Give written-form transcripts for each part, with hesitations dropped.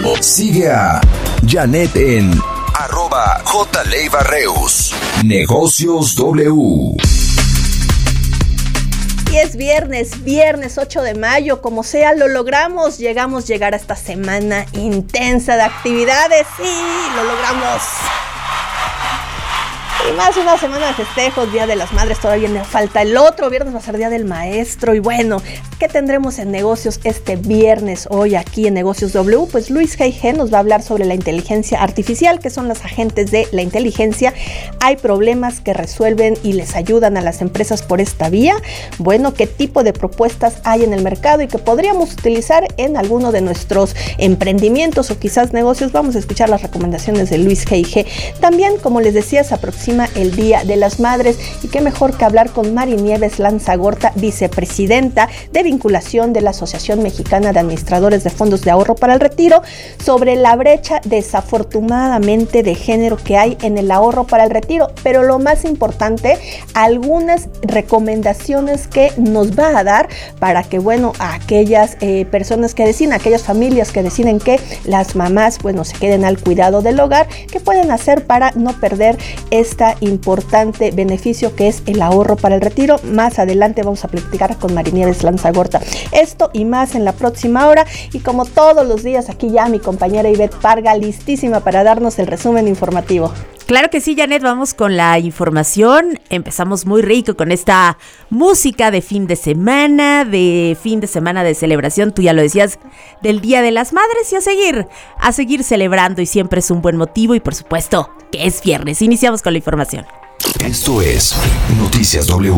Sigue a Janet en @JLeiva-Reus. Negocios W. Y es viernes 8 de mayo, como sea, lo logramos, llegar a esta semana intensa de actividades, sí, lo logramos. Y más una semana de festejos, Día de las Madres, todavía me falta el otro viernes, va a ser Día del Maestro. Y bueno, ¿qué tendremos en negocios este viernes hoy aquí en Negocios W? Pues Luis G.I.G. nos va a hablar sobre la inteligencia artificial, que son los agentes de la inteligencia. Hay problemas que resuelven y les ayudan a las empresas por esta vía. Bueno, ¿qué tipo de propuestas hay en el mercado y que podríamos utilizar en alguno de nuestros emprendimientos o quizás negocios? Vamos a escuchar las recomendaciones de Luis G.I.G. También, como les decía, se aproxima el Día de las Madres y qué mejor que hablar con Mari Nieves Lanzagorta, vicepresidenta de vinculación de la Asociación Mexicana de Administradores de Fondos de Ahorro para el Retiro, sobre la brecha desafortunadamente de género que hay en el ahorro para el retiro, pero lo más importante, algunas recomendaciones que nos va a dar para que, bueno, a aquellas personas que deciden, aquellas familias que deciden que las mamás, bueno, se queden al cuidado del hogar, ¿qué pueden hacer para no perder este importante beneficio que es el ahorro para el retiro? Más adelante vamos a platicar con Mari Nieves Lanzagorta. Esto y más en la próxima hora, y como todos los días aquí ya mi compañera Ivette Parga listísima para darnos el resumen informativo. Claro que sí, Janet, vamos con la información. Empezamos muy rico con esta música de fin de semana de celebración, tú ya lo decías, del Día de las Madres, y a seguir celebrando, y siempre es un buen motivo, y por supuesto que es viernes. Iniciamos con la información. Esto es Noticias W.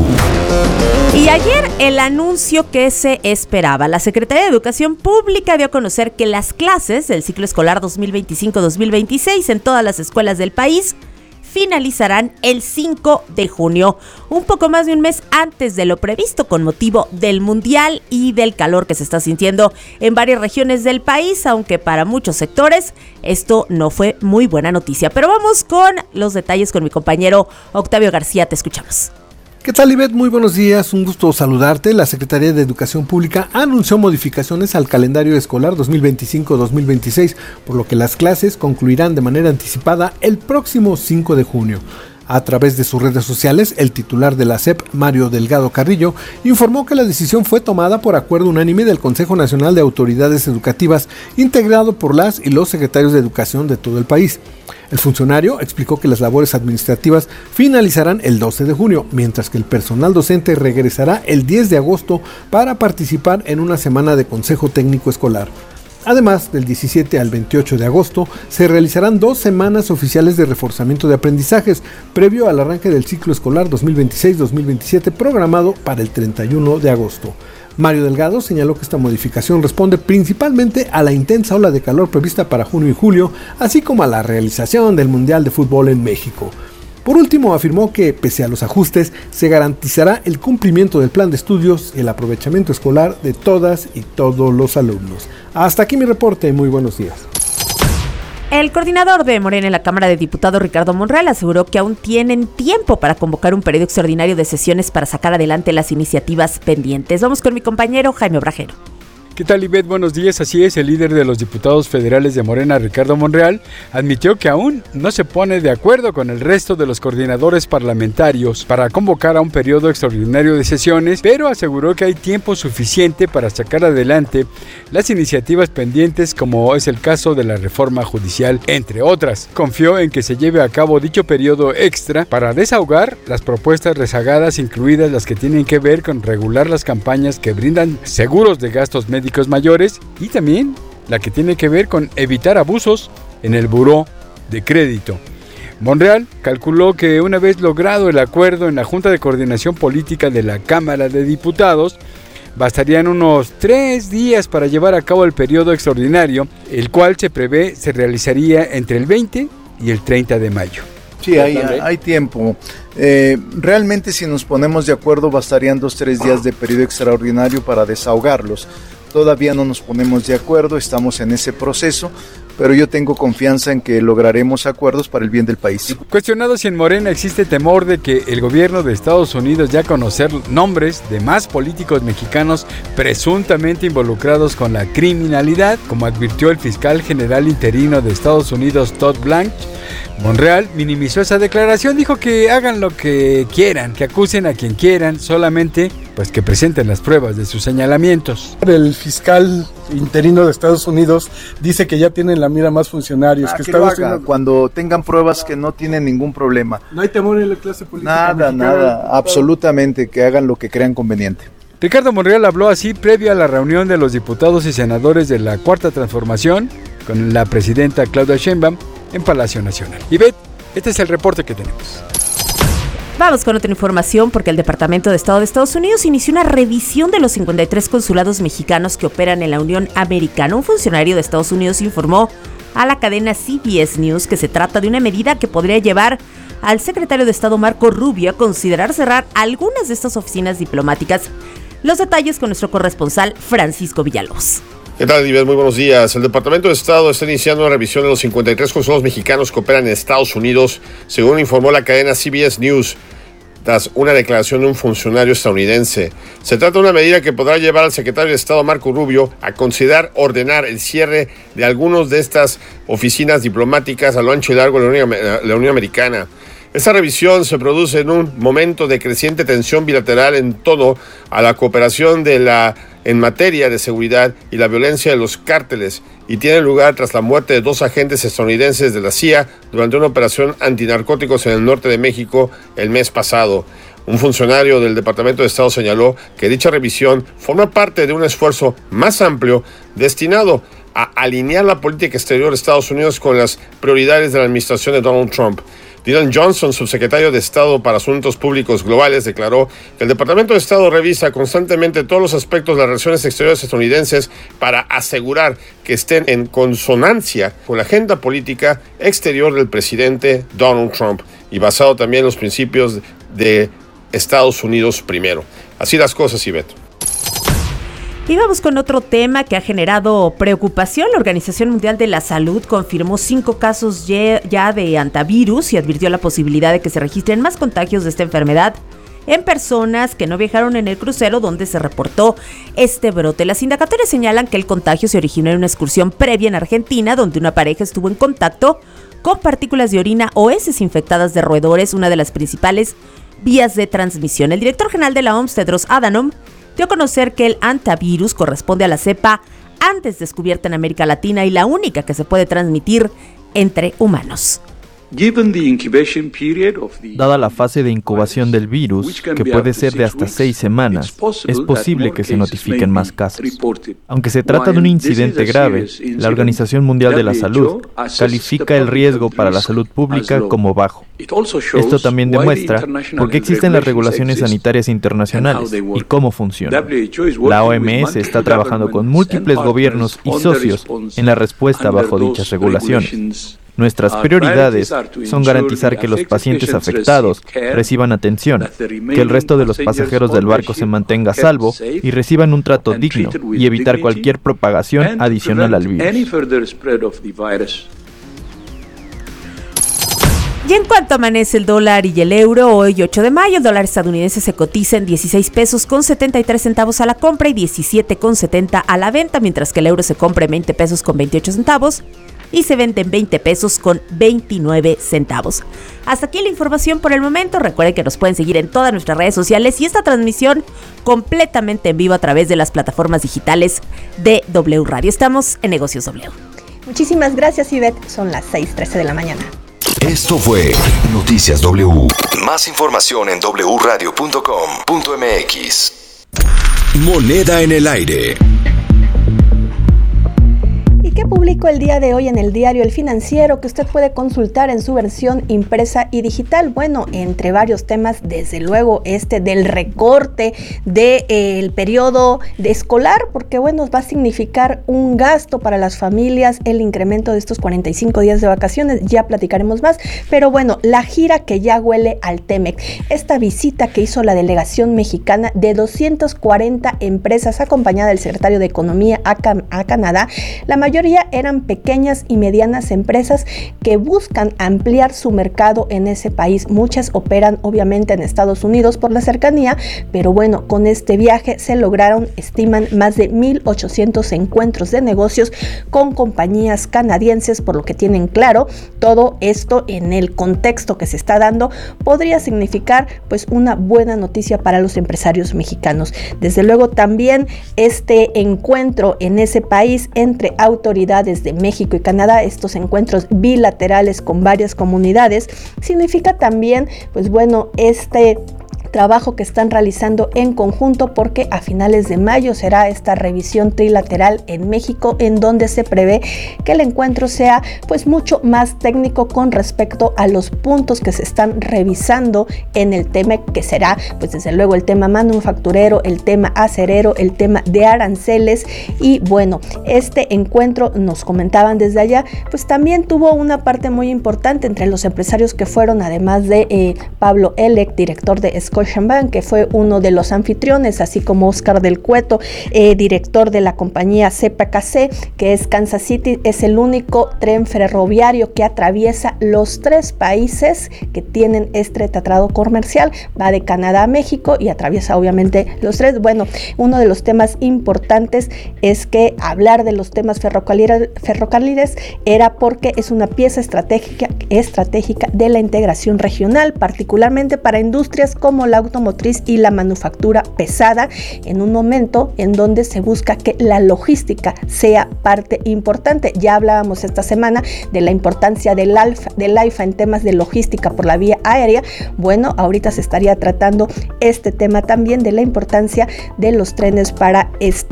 Y ayer el anuncio que se esperaba. La Secretaría de Educación Pública dio a conocer que las clases del ciclo escolar 2025-2026 en todas las escuelas del país finalizarán el 5 de junio, un poco más de un mes antes de lo previsto, con motivo del Mundial y del calor que se está sintiendo en varias regiones del país, aunque para muchos sectores esto no fue muy buena noticia. Pero vamos con los detalles con mi compañero Octavio García, te escuchamos. ¿Qué tal, Ivette? Muy buenos días, un gusto saludarte. La Secretaría de Educación Pública anunció modificaciones al calendario escolar 2025-2026, por lo que las clases concluirán de manera anticipada el próximo 5 de junio. A través de sus redes sociales, el titular de la SEP, Mario Delgado Carrillo, informó que la decisión fue tomada por acuerdo unánime del Consejo Nacional de Autoridades Educativas, integrado por las y los secretarios de educación de todo el país. El funcionario explicó que las labores administrativas finalizarán el 12 de junio, mientras que el personal docente regresará el 10 de agosto para participar en una semana de consejo técnico escolar. Además, del 17 al 28 de agosto se realizarán 2 semanas oficiales de reforzamiento de aprendizajes, previo al arranque del ciclo escolar 2026-2027 programado para el 31 de agosto. Mario Delgado señaló que esta modificación responde principalmente a la intensa ola de calor prevista para junio y julio, así como a la realización del Mundial de Fútbol en México. Por último, afirmó que, pese a los ajustes, se garantizará el cumplimiento del plan de estudios y el aprovechamiento escolar de todas y todos los alumnos. Hasta aquí mi reporte, muy buenos días. El coordinador de Morena en la Cámara de Diputados, Ricardo Monreal, aseguró que aún tienen tiempo para convocar un periodo extraordinario de sesiones para sacar adelante las iniciativas pendientes. Vamos con mi compañero Jaime Obrajero. ¿Qué tal, Ivette? Buenos días. Así es, el líder de los diputados federales de Morena, Ricardo Monreal, admitió que aún no se pone de acuerdo con el resto de los coordinadores parlamentarios para convocar a un periodo extraordinario de sesiones, pero aseguró que hay tiempo suficiente para sacar adelante las iniciativas pendientes, como es el caso de la reforma judicial, entre otras. Confió en que se lleve a cabo dicho periodo extra para desahogar las propuestas rezagadas, incluidas las que tienen que ver con regular las campañas que brindan seguros de gastos médicos mayores, y también la que tiene que ver con evitar abusos en el buró de crédito. Monreal calculó que una vez logrado el acuerdo en la Junta de Coordinación Política de la Cámara de Diputados, bastarían unos 3 días para llevar a cabo el periodo extraordinario, el cual se prevé se realizaría entre el 20 y el 30 de mayo. Sí, hay tiempo. Realmente, si nos ponemos de acuerdo, bastarían 2-3 días de periodo extraordinario para desahogarlos. Todavía no nos ponemos de acuerdo, estamos en ese proceso, pero yo tengo confianza en que lograremos acuerdos para el bien del país. Cuestionado si en Morena existe temor de que el gobierno de Estados Unidos ya conocer nombres de más políticos mexicanos presuntamente involucrados con la criminalidad, como advirtió el fiscal general interino de Estados Unidos, Todd Blanche, Monreal minimizó esa declaración, dijo que hagan lo que quieran, que acusen a quien quieran, solamente pues que presenten las pruebas de sus señalamientos. El fiscal interino de Estados Unidos dice que ya tienen la mira más funcionarios. Que Estados Unidos, cuando tengan pruebas, que no tienen ningún problema. No hay temor en la clase política mexicana. Nada, absolutamente, que hagan lo que crean conveniente. Ricardo Monreal habló así previo a la reunión de los diputados y senadores de la Cuarta Transformación con la presidenta Claudia Sheinbaum en Palacio Nacional. Ivette, este es el reporte que tenemos. Vamos con otra información porque el Departamento de Estado de Estados Unidos inició una revisión de los 53 consulados mexicanos que operan en la Unión Americana. Un funcionario de Estados Unidos informó a la cadena CBS News que se trata de una medida que podría llevar al secretario de Estado Marco Rubio a considerar cerrar algunas de estas oficinas diplomáticas. Los detalles con nuestro corresponsal Francisco Villalobos. ¿Qué tal, Ivette? Muy buenos días. El Departamento de Estado está iniciando una revisión de los 53 consulados mexicanos que operan en Estados Unidos, según informó la cadena CBS News, tras una declaración de un funcionario estadounidense. Se trata de una medida que podrá llevar al secretario de Estado Marco Rubio a considerar ordenar el cierre de algunas de estas oficinas diplomáticas a lo ancho y largo de la Unión Americana. Esta revisión se produce en un momento de creciente tensión bilateral en torno a la cooperación en materia de seguridad y la violencia de los cárteles, y tiene lugar tras la muerte de 2 agentes estadounidenses de la CIA durante una operación antinarcóticos en el norte de México el mes pasado. Un funcionario del Departamento de Estado señaló que dicha revisión forma parte de un esfuerzo más amplio destinado a alinear la política exterior de Estados Unidos con las prioridades de la administración de Donald Trump. Dylan Johnson, subsecretario de Estado para Asuntos Públicos Globales, declaró que el Departamento de Estado revisa constantemente todos los aspectos de las relaciones exteriores estadounidenses para asegurar que estén en consonancia con la agenda política exterior del presidente Donald Trump y basado también en los principios de Estados Unidos primero. Así las cosas, Ivette. Y vamos con otro tema que ha generado preocupación. La Organización Mundial de la Salud confirmó 5 casos ya de hantavirus y advirtió la posibilidad de que se registren más contagios de esta enfermedad en personas que no viajaron en el crucero donde se reportó este brote. Las indagatorias señalan que el contagio se originó en una excursión previa en Argentina, donde una pareja estuvo en contacto con partículas de orina o heces infectadas de roedores, una de las principales vías de transmisión. El director general de la OMS, Tedros Adhanom, dio a conocer que el hantavirus corresponde a la cepa antes descubierta en América Latina y la única que se puede transmitir entre humanos. Dada la fase de incubación del virus, que puede ser de hasta 6 semanas, es posible que se notifiquen más casos. Aunque se trata de un incidente grave, la Organización Mundial de la Salud califica el riesgo para la salud pública como bajo. Esto también demuestra por qué existen las regulaciones sanitarias internacionales y cómo funcionan. La OMS está trabajando con múltiples gobiernos y socios en la respuesta bajo dichas regulaciones. Nuestras prioridades son garantizar que los pacientes afectados reciban atención, que el resto de los pasajeros del barco se mantenga a salvo y reciban un trato digno y evitar cualquier propagación adicional al virus. Y en cuanto amanece el dólar y el euro, hoy 8 de mayo, el dólar estadounidense se cotiza en 16 pesos con 73 centavos a la compra y 17 con 70 a la venta, mientras que el euro se compra en 20 pesos con 28 centavos y se vende en 20 pesos con 29 centavos. Hasta aquí la información por el momento. Recuerden que nos pueden seguir en todas nuestras redes sociales y esta transmisión completamente en vivo a través de las plataformas digitales de W Radio. Estamos en Negocios W. Muchísimas gracias, Ivette. Son las 6:13 de la mañana. Esto fue Noticias W. Más información en wradio.com.mx. Moneda en el aire. ¿Qué publicó el día de hoy en el diario El Financiero que usted puede consultar en su versión impresa y digital? Bueno, entre varios temas, desde luego del recorte del periodo de escolar, porque bueno, va a significar un gasto para las familias el incremento de estos 45 días de vacaciones, ya platicaremos más, pero bueno, la gira que ya huele al TEMEC, esta visita que hizo la delegación mexicana de 240 empresas acompañada del secretario de Economía a Canadá, la mayoría mayoría eran pequeñas y medianas empresas que buscan ampliar su mercado en ese país. Muchas operan obviamente en Estados Unidos por la cercanía, pero bueno, con este viaje se lograron, estiman, más de 1,800 encuentros de negocios con compañías canadienses, por lo que tienen claro, todo esto en el contexto que se está dando podría significar pues una buena noticia para los empresarios mexicanos. Desde luego también este encuentro en ese país entre autoridades de México y Canadá, estos encuentros bilaterales con varias comunidades, significa también pues bueno, este trabajo que están realizando en conjunto, porque a finales de mayo será esta revisión trilateral en México, en donde se prevé que el encuentro sea pues mucho más técnico con respecto a los puntos que se están revisando en el tema, que será pues desde luego el tema manufacturero, el tema acerero, el tema de aranceles. Y bueno, este encuentro, nos comentaban desde allá, pues también tuvo una parte muy importante entre los empresarios que fueron, además de Pablo Elec, director de Scotiabank, que fue uno de los anfitriones, así como Oscar del Cueto, director de la compañía CPKC, que es Kansas City. Es el único tren ferroviario que atraviesa los 3 países que tienen este tratado comercial, va de Canadá a México y atraviesa obviamente los 3. Bueno, uno de los temas importantes es que hablar de los temas ferrocarriles era porque es una pieza estratégica de la integración regional, particularmente para industrias como la automotriz y la manufactura pesada, en un momento en donde se busca que la logística sea parte importante. Ya hablábamos esta semana de la importancia del AIFA en temas de logística por la vía aérea. Bueno, ahorita se estaría tratando este tema también de la importancia de los trenes para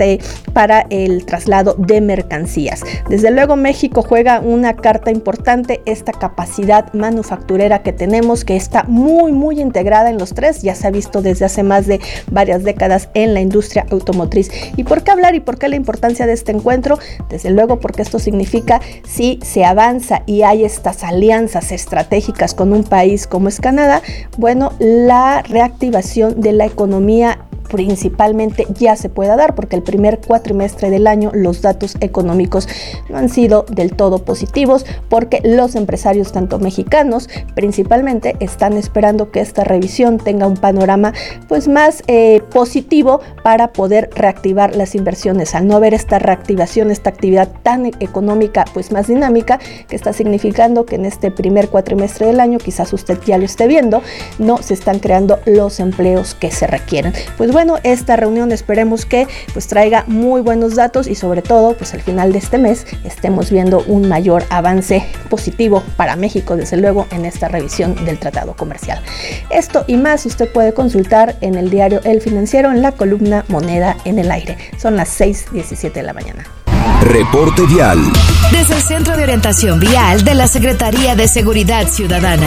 el traslado de mercancías. Desde luego México juega una carta importante, esta capacidad manufacturera que tenemos, que está muy integrada en los 3, ya se ha visto desde hace más de varias décadas en la industria automotriz. ¿Y por qué hablar y por qué la importancia de este encuentro? Desde luego porque esto significa, si se avanza y hay estas alianzas estratégicas con un país como es Canadá, bueno, la reactivación de la economía principalmente ya se pueda dar, porque el primer cuatrimestre del año los datos económicos no han sido del todo positivos, porque los empresarios, tanto mexicanos principalmente, están esperando que esta revisión tenga un panorama pues más positivo para poder reactivar las inversiones. Al no haber esta reactivación, esta actividad tan económica pues más dinámica, que está significando que en este primer cuatrimestre del año, quizás usted ya lo esté viendo, no se están creando los empleos que se requieren. Pues bueno, esta reunión esperemos que pues traiga muy buenos datos y sobre todo pues al final de este mes estemos viendo un mayor avance positivo para México, desde luego, en esta revisión del tratado comercial. Esto y más usted puede consultar en el diario El Financiero, en la columna Moneda en el Aire. Son las 6:17 de la mañana. Reporte vial. Desde el Centro de Orientación Vial de la Secretaría de Seguridad Ciudadana.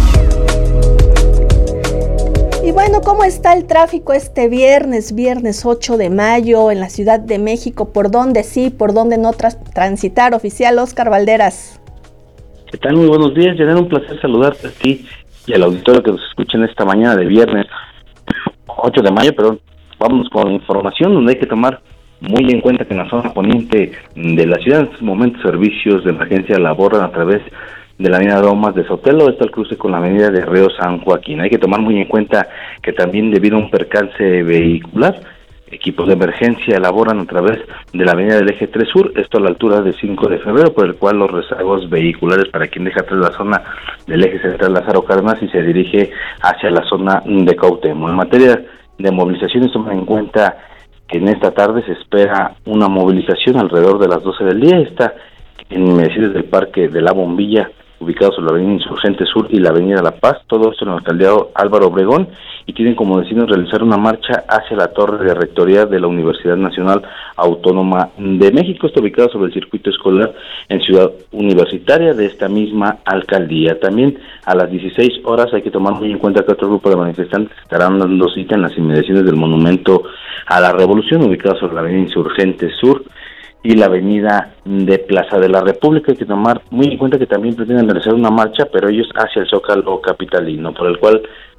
Y bueno, ¿cómo está el tráfico este viernes 8 de mayo en la Ciudad de México? ¿Por dónde sí, por dónde no transitar? Oficial Oscar Valderas. ¿Qué tal? Muy buenos días, Yanela, un placer saludarte a ti y al auditorio que nos escucha en esta mañana de viernes 8 de mayo, perdón. Vamos con información donde hay que tomar muy en cuenta que en la zona poniente de la ciudad en estos momentos servicios de emergencia laboran a través de la avenida Lomas de Sotelo, está el cruce con la avenida de Río San Joaquín. Hay que tomar muy en cuenta que también debido a un percance vehicular, equipos de emergencia elaboran a través de la avenida del Eje 3 Sur, esto a la altura de 5 de febrero, por el cual los rezagos vehiculares para quien deja atrás la zona del Eje Central Lázaro Cárdenas y se dirige hacia la zona de Cuauhtémoc. En materia de movilizaciones, tomen en cuenta que en esta tarde se espera una movilización alrededor de las 12 del día, está en inmediaciones del Parque de la Bombilla, ubicados en la avenida Insurgente Sur y la avenida La Paz, todo esto en el alcaldía Álvaro Obregón, y tienen como destino realizar una marcha hacia la torre de rectoría de la Universidad Nacional Autónoma de México, está ubicado sobre el circuito escolar en Ciudad Universitaria de esta misma alcaldía. También a las 16 horas hay que tomar muy en cuenta que otro grupo de manifestantes estarán dando cita en las inmediaciones del Monumento a la Revolución, ubicado sobre la avenida Insurgente Sur y la avenida de Plaza de la República. Hay que tomar muy en cuenta que también pretenden realizar una marcha, pero ellos hacia el Zócalo capitalino, por el cual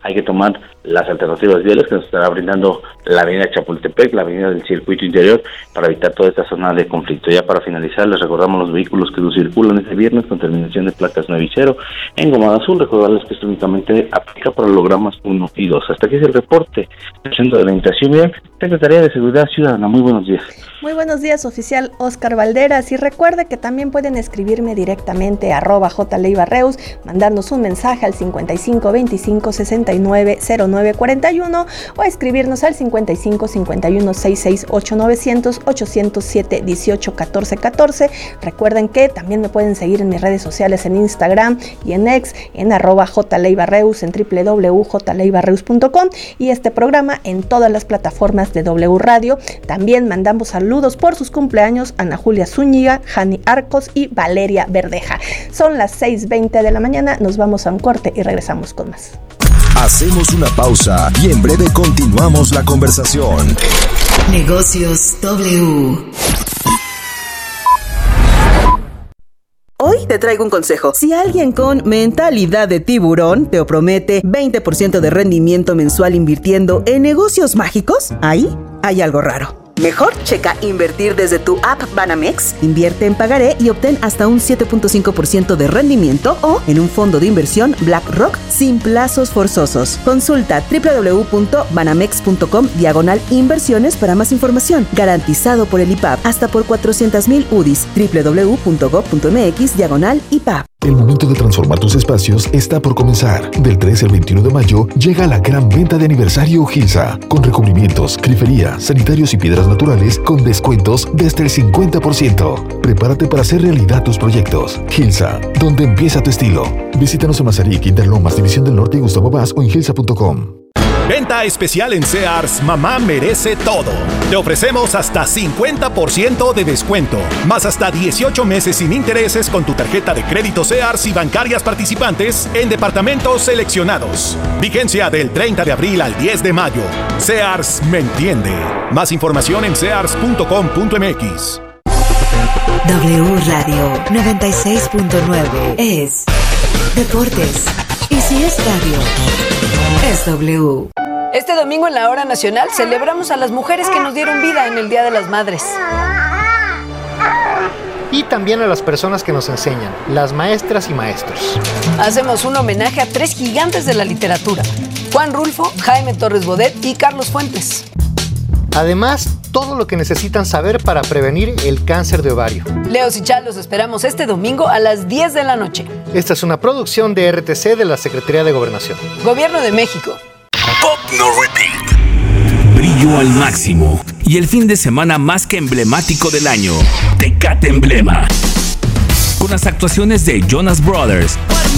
hay que tomar las alternativas viales que nos estará brindando la avenida Chapultepec, la avenida del Circuito Interior, para evitar toda esta zona de conflicto. Ya para finalizar, les recordamos los vehículos que nos circulan este viernes con terminación de placas 9 y 0 en Gomada Azul. Recordarles que esto únicamente aplica para los logromas 1 y 2. Hasta aquí es el reporte del Centro de Orientación Vial, Secretaría de Seguridad Ciudadana. Muy buenos días. Muy buenos días, oficial Oscar Valderas, y recuerde que también pueden escribirme directamente a @jleibarreus, mandarnos un mensaje al 55 25 69 09 41 o escribirnos al 55 51 66 8900 807 18 14 14. Recuerden que también me pueden seguir en mis redes sociales en Instagram y en X en @jleibarreus, en www.jleibarreus.com, y este programa en todas las plataformas de W Radio. También mandamos saludos por sus cumpleaños a Ana Julia Zúñiga, Jani Arcos y Valeria Verdeja. Son las 6:20 de la mañana, nos vamos a un corte y regresamos con más. Hacemos una pausa y en breve continuamos la conversación. Negocios W. Hoy te traigo un consejo. Si alguien con mentalidad de tiburón te promete 20% de rendimiento mensual invirtiendo en negocios mágicos, ahí hay algo raro. Mejor checa invertir desde tu app Banamex, invierte en pagaré y obtén hasta un 7.5% de rendimiento, o en un fondo de inversión BlackRock sin plazos forzosos. Consulta www.banamex.com/inversiones para más información. Garantizado por el IPAB hasta por 400,000 UDIs. www.gov.mx/IPAB. El momento de transformar tus espacios está por comenzar. Del 13 al 21 de mayo llega la gran venta de aniversario Gilsa, con recubrimientos, grifería, sanitarios y piedras naturales con descuentos de hasta el 50%. Prepárate para hacer realidad tus proyectos. Gilsa, donde empieza tu estilo. Visítanos en Mazarik, Interlomas, División del Norte y Gustavo Vaz, o en gilsa.com. Venta especial en Sears, mamá merece todo. Te ofrecemos hasta 50% de descuento, más hasta 18 meses sin intereses con tu tarjeta de crédito Sears y bancarias participantes en departamentos seleccionados. Vigencia del 30 de abril al 10 de mayo. Sears me entiende. Más información en sears.com.mx. W Radio 96.9 es Deportes. Y si es radio, es W. Este domingo en la Hora Nacional celebramos a las mujeres que nos dieron vida en el Día de las Madres. Y también a las personas que nos enseñan, las maestras y maestros. Hacemos un homenaje a 3 gigantes de la literatura: Juan Rulfo, Jaime Torres Bodet y Carlos Fuentes. Además, todo lo que necesitan saber para prevenir el cáncer de ovario. Leos y Chal, los esperamos este domingo a las 10 de la noche. Esta es una producción de RTC de la Secretaría de Gobernación. Gobierno de México. Pop No Repeat. Brillo al máximo. Y el fin de semana más que emblemático del año. Tecate Emblema. Con las actuaciones de Jonas Brothers,